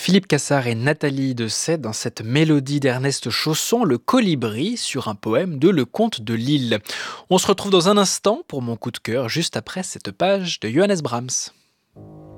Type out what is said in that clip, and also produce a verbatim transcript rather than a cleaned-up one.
Philippe Cassard et Nathalie Dessay dans cette mélodie d'Ernest Chausson, Le Colibri, sur un poème de Le Comte de Lille. On se retrouve dans un instant pour mon coup de cœur, juste après cette page de Johannes Brahms.